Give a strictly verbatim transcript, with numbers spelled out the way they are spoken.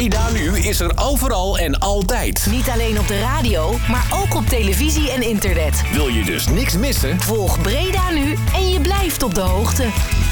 Breda Nu is er overal en altijd. Niet alleen op de radio, maar ook op televisie en internet. Wil je dus niks missen? Volg Breda Nu en je blijft op de hoogte.